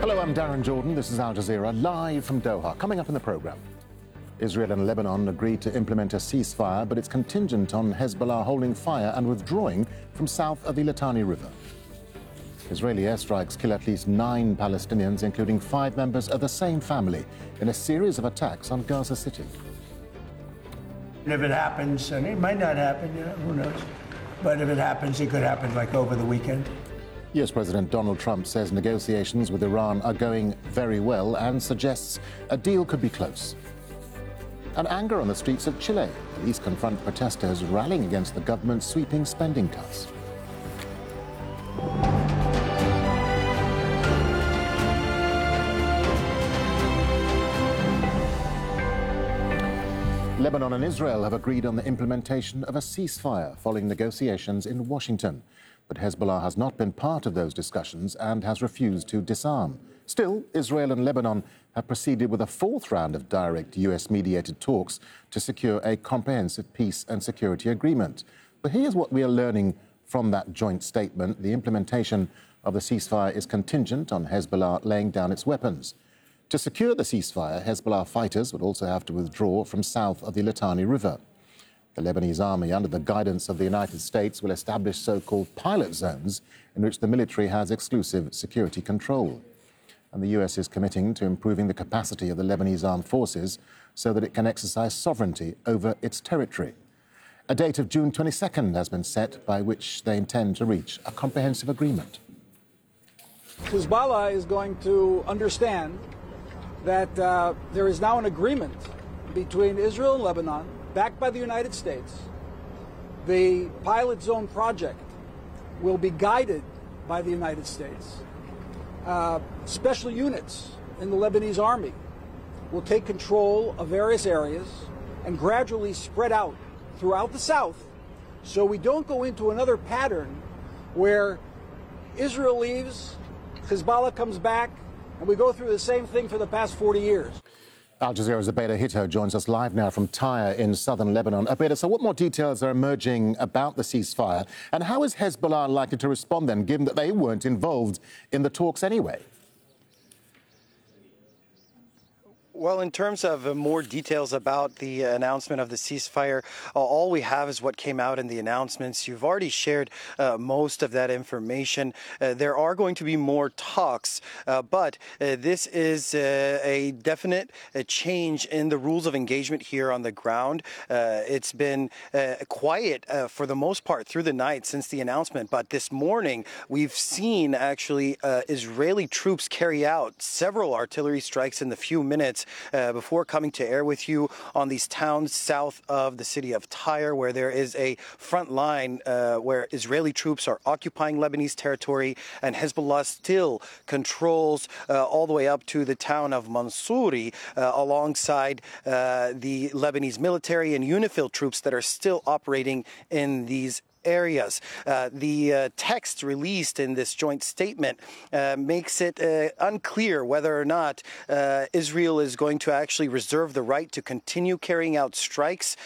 Hello, I'm Darren Jordan. This is Al Jazeera, live from Doha. Coming up in the programme, Israel and Lebanon agreed to implement a ceasefire, but it's contingent on Hezbollah holding fire and withdrawing from south of the Litani River. Israeli airstrikes kill at least 9 Palestinians, including 5 members of the same family, in a series of attacks on Gaza City. And if it happens, and it might not happen, who knows? But if it happens, it could happen like over the weekend. US President Donald Trump says negotiations with Iran are going very well and suggests a deal could be close. And anger on the streets of Chile. Police confront protesters rallying against the government's sweeping spending cuts. Lebanon and Israel have agreed on the implementation of a ceasefire following negotiations in Washington. But Hezbollah has not been part of those discussions and has refused to disarm. Still, Israel and Lebanon have proceeded with a 4th round of direct US-mediated talks to secure a comprehensive peace and security agreement. But here's what we are learning from that joint statement. The implementation of the ceasefire is contingent on Hezbollah laying down its weapons. To secure the ceasefire, Hezbollah fighters would also have to withdraw from south of the Litani River. The Lebanese army, under the guidance of the United States, will establish so-called pilot zones in which the military has exclusive security control. And the US is committing to improving the capacity of the Lebanese armed forces so that it can exercise sovereignty over its territory. A date of June 22nd has been set by which they intend to reach a comprehensive agreement. Hezbollah is going to understand that there is now an agreement between Israel and Lebanon, backed by the United States. The pilot zone project will be guided by the United States. Special units in the Lebanese army will take control of various areas and gradually spread out throughout the south, so we don't go into another pattern where Israel leaves, Hezbollah comes back, and we go through the same thing for the past 40 years. Al Jazeera's Abeda Hito joins us live now from Tyre in southern Lebanon. Abeda, so what more details are emerging about the ceasefire, and how is Hezbollah likely to respond then, given that they weren't involved in the talks anyway? Well, in terms of more details about the announcement of the ceasefire, all we have is what came out in the announcements. You've already shared most of that information. There are going to be more talks, but this is a definite change in the rules of engagement here on the ground. It's been quiet for the most part through the night since the announcement, but this morning we've seen actually Israeli troops carry out several artillery strikes in the few minutes before coming to air with you on these towns south of the city of Tyre, where there is a front line where Israeli troops are occupying Lebanese territory, and Hezbollah still controls all the way up to the town of Mansouri, alongside the Lebanese military and UNIFIL troops that are still operating in these areas. The text released in this joint statement makes it unclear whether or not Israel is going to actually reserve the right to continue carrying out strikes